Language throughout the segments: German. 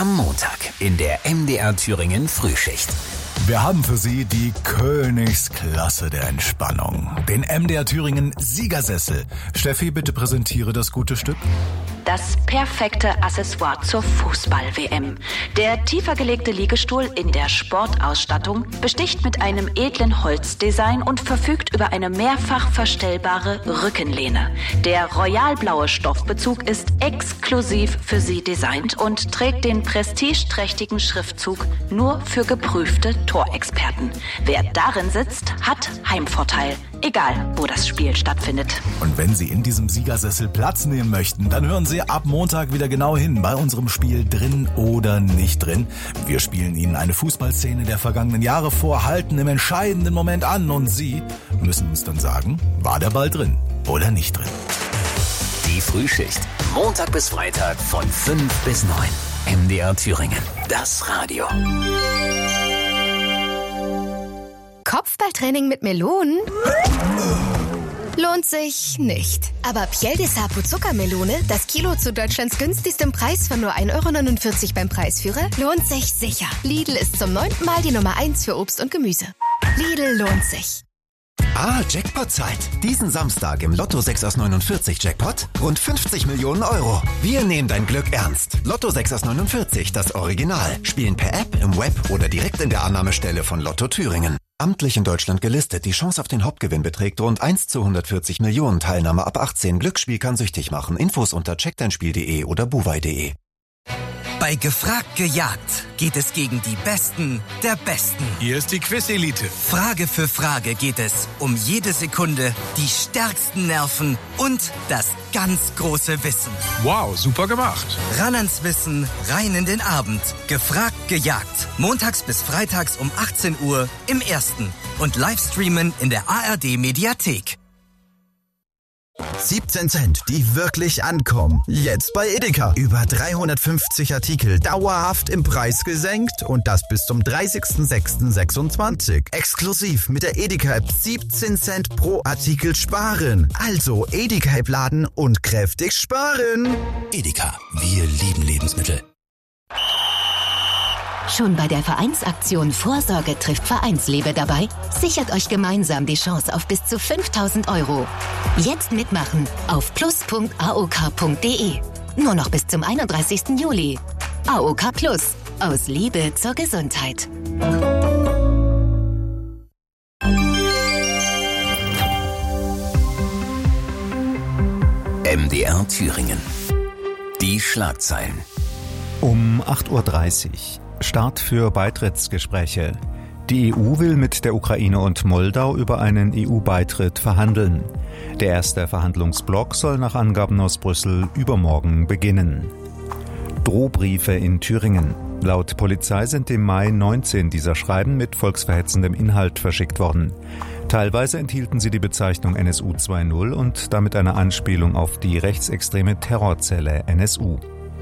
Am Montag in der MDR Thüringen Frühschicht. Wir haben für Sie die Königsklasse der Entspannung. Den MDR Thüringen Siegersessel. Steffi, bitte präsentiere das gute Stück. Das perfekte Accessoire zur Fußball-WM. Der tiefer gelegte Liegestuhl in der Sportausstattung besticht mit einem edlen Holzdesign und verfügt über eine mehrfach verstellbare Rückenlehne. Der royalblaue Stoffbezug ist exklusiv für Sie designt und trägt den prestigeträchtigen Schriftzug nur für geprüfte Torexperten. Wer darin sitzt, hat Heimvorteil. Egal, wo das Spiel stattfindet. Und wenn Sie in diesem Siegersessel Platz nehmen möchten, dann hören Sie ab Montag wieder genau hin bei unserem Spiel Drin oder nicht drin. Wir spielen Ihnen eine Fußballszene der vergangenen Jahre vor, halten im entscheidenden Moment an und Sie müssen uns dann sagen, war der Ball drin oder nicht drin. Die Frühschicht. Montag bis Freitag von 5 bis 9. MDR Thüringen. Das Radio. Kopfballtraining mit Melonen? Lohnt sich nicht. Aber Piel de Sapo Zuckermelone, das Kilo zu Deutschlands günstigstem Preis von nur 1,49 € beim Preisführer, lohnt sich sicher. Lidl ist zum 9. Mal die Nummer 1 für Obst und Gemüse. Lidl lohnt sich. Jackpot-Zeit. Diesen Samstag im Lotto 6 aus 49 Jackpot rund 50 Millionen €. Wir nehmen dein Glück ernst. Lotto 6 aus 49, das Original. Spielen per App, im Web oder direkt in der Annahmestelle von Lotto Thüringen. Amtlich in Deutschland gelistet. Die Chance auf den Hauptgewinn beträgt rund 1 zu 140 Millionen. Teilnahme ab 18. Glücksspiel kann süchtig machen. Infos unter checkdeinspiel.de oder buwei.de. Bei Gefragt gejagt geht es gegen die Besten der Besten. Hier ist die Quiz-Elite. Frage für Frage geht es um jede Sekunde, die stärksten Nerven und das ganz große Wissen. Wow, super gemacht. Ran ans Wissen, rein in den Abend. Gefragt gejagt. Montags bis freitags um 18 Uhr im Ersten. Und Livestreamen in der ARD-Mediathek. 17 Cent, die wirklich ankommen. Jetzt bei Edeka. Über 350 Artikel dauerhaft im Preis gesenkt und das bis zum 30.06.26. Exklusiv mit der Edeka-App 17 Cent pro Artikel sparen. Also Edeka-App laden und kräftig sparen. Edeka, wir lieben Lebensmittel. Schon bei der Vereinsaktion Vorsorge trifft Vereinslebe dabei? Sichert euch gemeinsam die Chance auf bis zu 5.000 €. Jetzt mitmachen auf plus.aok.de. Nur noch bis zum 31. Juli. AOK Plus. Aus Liebe zur Gesundheit. MDR Thüringen. Die Schlagzeilen. Um 8:30 Uhr. Start für Beitrittsgespräche. Die EU will mit der Ukraine und Moldau über einen EU-Beitritt verhandeln. Der erste Verhandlungsblock soll nach Angaben aus Brüssel übermorgen beginnen. Drohbriefe in Thüringen. Laut Polizei sind im Mai 19 dieser Schreiben mit volksverhetzendem Inhalt verschickt worden. Teilweise enthielten sie die Bezeichnung NSU 2.0 und damit eine Anspielung auf die rechtsextreme Terrorzelle NSU.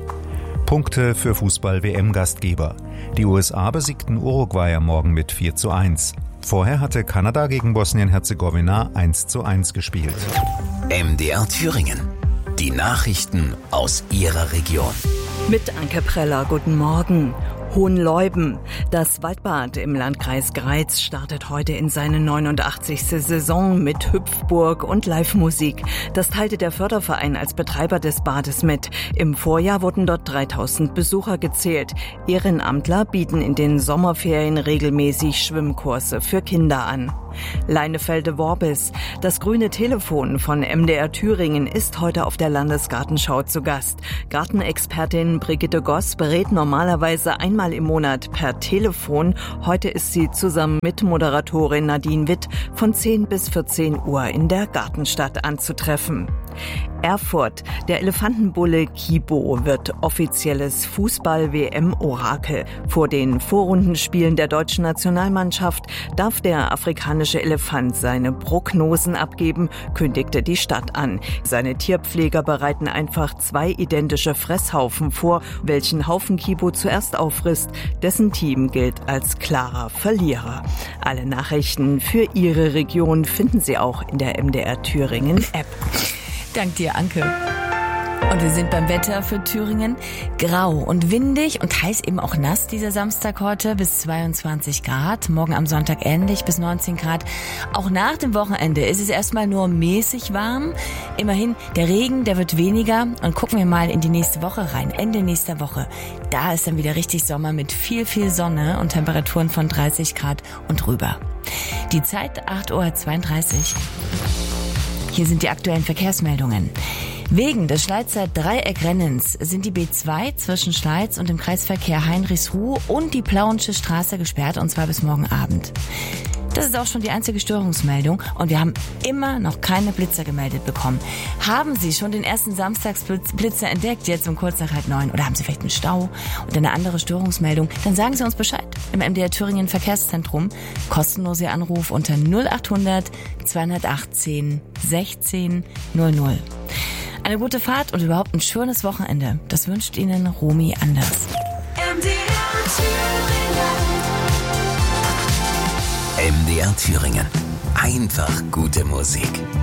Punkte für Fußball-WM-Gastgeber. Die USA besiegten Uruguay am Morgen mit 4:1. Vorher hatte Kanada gegen Bosnien-Herzegowina 1:1 gespielt. MDR Thüringen. Die Nachrichten aus Ihrer Region. Mit Anke Preller, guten Morgen. Hohenleuben. Das Waldbad im Landkreis Greiz startet heute in seine 89. Saison mit Hüpfburg und Live-Musik. Das teilte der Förderverein als Betreiber des Bades mit. Im Vorjahr wurden dort 3.000 Besucher gezählt. Ehrenamtler bieten in den Sommerferien regelmäßig Schwimmkurse für Kinder an. Leinefelde-Worbis. Das grüne Telefon von MDR Thüringen ist heute auf der Landesgartenschau zu Gast. Gartenexpertin Brigitte Goss berät normalerweise einmal im Monat per Telefon. Heute ist sie zusammen mit Moderatorin Nadine Witt von 10 bis 14 Uhr in der Gartenstadt anzutreffen. Erfurt. Der Elefantenbulle Kibo wird offizielles Fußball-WM-Orakel. Vor den Vorrundenspielen der deutschen Nationalmannschaft darf der afrikanische Elefant seine Prognosen abgeben, kündigte die Stadt an. Seine Tierpfleger bereiten einfach 2 identische Fresshaufen vor. Welchen Haufen Kibo zuerst auffrisst, dessen Team gilt als klarer Verlierer. Alle Nachrichten für Ihre Region finden Sie auch in der MDR Thüringen App. Dank dir, Anke. Und wir sind beim Wetter für Thüringen. Grau und windig und heiß, eben auch nass dieser Samstag heute, bis 22 Grad. Morgen am Sonntag ähnlich, bis 19 Grad. Auch nach dem Wochenende ist es erstmal nur mäßig warm. Immerhin, der Regen, der wird weniger. Und gucken wir mal in die nächste Woche rein. Ende nächster Woche. Da ist dann wieder richtig Sommer mit viel Sonne und Temperaturen von 30 Grad und drüber. Die Zeit 8:32 Uhr. Hier sind die aktuellen Verkehrsmeldungen. Wegen des Schleizer Dreieckrennens sind die B2 zwischen Schleiz und dem Kreisverkehr Heinrichsruh und die Plauensche Straße gesperrt, und zwar bis morgen Abend. Das ist auch schon die einzige Störungsmeldung und wir haben immer noch keine Blitzer gemeldet bekommen. Haben Sie schon den ersten Samstagsblitzer entdeckt, jetzt um kurz nach 8:30? Oder haben Sie vielleicht einen Stau oder eine andere Störungsmeldung? Dann sagen Sie uns Bescheid im MDR Thüringen Verkehrszentrum. Kostenlos Ihr Anruf unter 0800 218 16 00. Eine gute Fahrt und überhaupt ein schönes Wochenende. Das wünscht Ihnen Romy Anders. MDR Thüringen. Einfach gute Musik.